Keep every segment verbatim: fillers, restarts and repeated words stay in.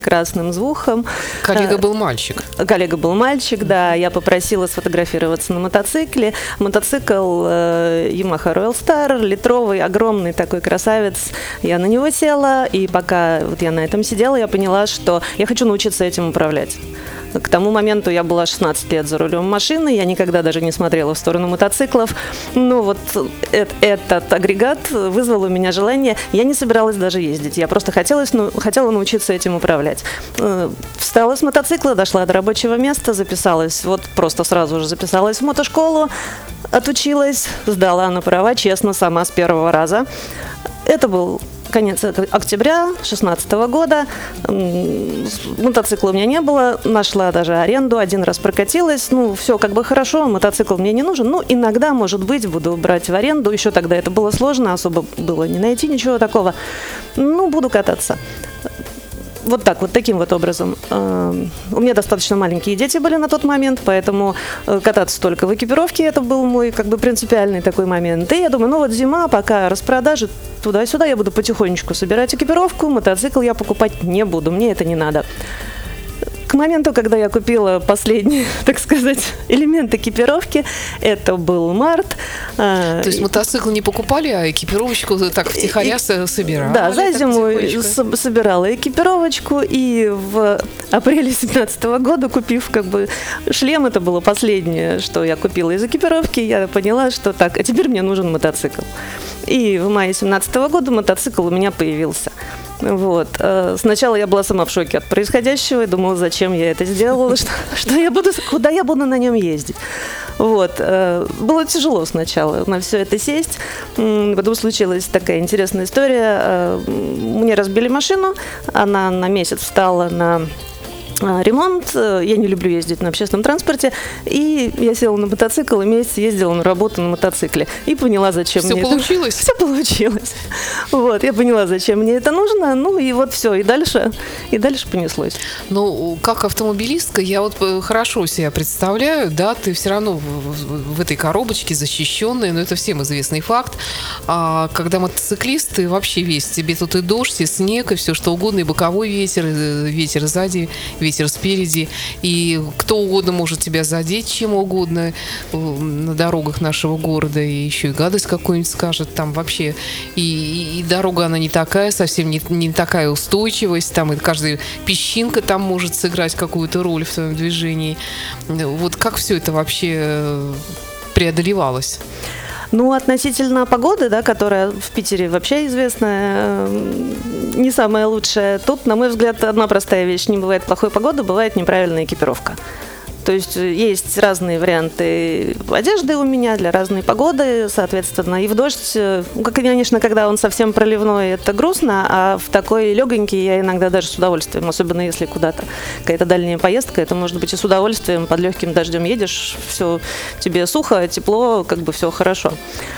красным звуком. Коллега был мальчик. Коллега был мальчик, да. Я попросила сфотографироваться на мотоцикле. Мотоцикл э, Yamaha Royal Star, литровый, огромный такой красавец. Я на него села, и пока вот я на этом сидела, я поняла, что я хочу научиться этим управлять. К тому моменту я была шестнадцать лет за рулем машины, я никогда даже не смотрела в сторону мотоциклов. Но вот этот, этот агрегат вызвал у меня желание. Я не собиралась даже ездить, я просто хотела, ну, хотела научиться этим управлять. Встала с мотоцикла, дошла до рабочего места, записалась, вот просто сразу же записалась в мотошколу, отучилась, сдала на права, честно, сама с первого раза. Это был конец октября две тысячи шестнадцатого года. Мотоцикла у меня не было, нашла даже аренду, один раз прокатилась. Ну, все как бы хорошо, мотоцикл мне не нужен. Ну, иногда, может быть, буду брать в аренду. Еще тогда это было сложно, особо было не найти ничего такого. Ну, буду кататься. Вот так, вот таким вот образом. У меня достаточно маленькие дети были на тот момент, поэтому кататься только в экипировке, это был мой как бы принципиальный такой момент. И я думаю, ну вот зима, пока распродажи, туда-сюда я буду потихонечку собирать экипировку, мотоцикл я покупать не буду, мне это не надо. К моменту, когда я купила последний, так сказать, элемент экипировки, это был март. То есть мотоцикл не покупали, а экипировочку так втихаря собирали? Да, за зиму собирала экипировочку, и в апреле две тысячи семнадцатого года, купив как бы шлем, это было последнее, что я купила из экипировки, я поняла, что так, а теперь мне нужен мотоцикл. И в мае две тысячи семнадцатого года мотоцикл у меня появился. Вот. Сначала я была сама в шоке от происходящего и думала, зачем я это сделала, что, что я буду, куда я буду на нем ездить. Вот. Было тяжело сначала на все это сесть. Потом случилась такая интересная история. Мне разбили машину, она на месяц встала на ремонт, я не люблю ездить на общественном транспорте, и я села на мотоцикл и месяц ездила на работу на мотоцикле и поняла, зачем все мне получилось? это. Все получилось. Вот, я поняла, зачем мне это нужно, ну и вот все, и дальше, и дальше понеслось. Ну, как автомобилистка, я вот хорошо себя представляю, да, ты все равно в, в, в этой коробочке защищенная, но это всем известный факт. А когда мотоциклист, ты вообще весь, тебе тут и дождь, и снег, и все что угодно, и боковой ветер, и ветер сзади, ветер спереди, и кто угодно может тебя задеть чем угодно на дорогах нашего города, и еще и гадость какую-нибудь скажет, там вообще, и, и дорога она не такая, совсем не, не такая устойчивость, там и каждая песчинка там может сыграть какую-то роль в твоем движении. Вот как все это вообще преодолевалось? Ну, относительно погоды, да, которая в Питере вообще известная, не самая лучшая, тут, на мой взгляд, одна простая вещь. Не бывает плохой погоды, бывает неправильная экипировка. То есть есть разные варианты одежды у меня для разной погоды, соответственно, и в дождь, ну, конечно, когда он совсем проливной, это грустно, а в такой легонький я иногда даже с удовольствием, особенно если куда-то какая-то дальняя поездка, это может быть и с удовольствием, под легким дождем едешь, все тебе сухо, тепло, как бы все хорошо.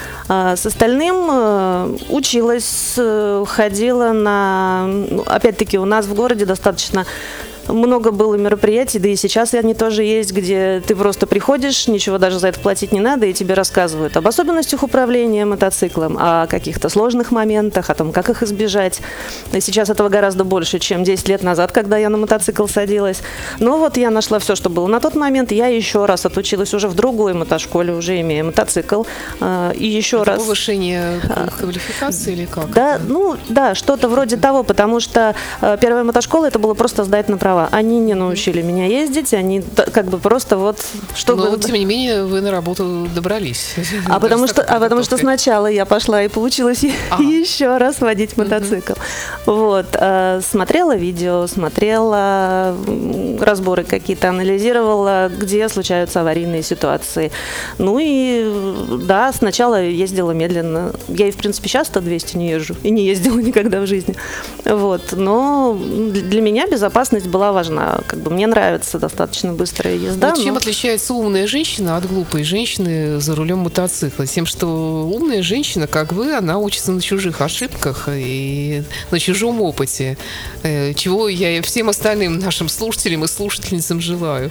А с остальным э, училась, э, ходила на... Ну, опять-таки, у нас в городе достаточно много было мероприятий, да и сейчас они тоже есть, где ты просто приходишь, ничего даже за это платить не надо, и тебе рассказывают об особенностях управления мотоциклом, о каких-то сложных моментах, о том, как их избежать. И сейчас этого гораздо больше, чем десять лет назад, когда я на мотоцикл садилась. Но вот я нашла все, что было на тот момент. Я еще раз отучилась уже в другой мотошколе, уже имея мотоцикл. И еще это раз... повышение квалификации или как? Да, ну да, что-то вроде того, потому что первая мотошкола это было просто сдать на права. Они не научили меня ездить, они как бы просто вот... Чтобы... Но, тем не менее, вы на работу добрались. А потому, что, а потому что сначала я пошла и получилось ага. еще раз водить мотоцикл. Uh-huh. Вот. Смотрела видео, смотрела разборы какие-то, анализировала, где случаются аварийные ситуации. Ну и да, сначала ездила медленно. Я и, в принципе, сейчас-то двести не езжу. И не ездила никогда в жизни. Вот. Но для меня безопасность была важна. Как бы мне нравится достаточно быстрая езда. Вот чем но... отличается умная женщина от глупой женщины за рулем мотоцикла? Тем, что умная женщина, как вы, она учится на чужих ошибках и на чужом опыте, чего я всем остальным нашим слушателям и слушательницам желаю.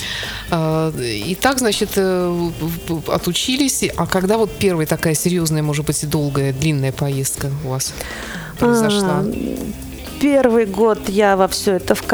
И так, значит, отучились. А когда вот первая такая серьезная, может быть, и долгая, длинная поездка у вас произошла? первый год я во все это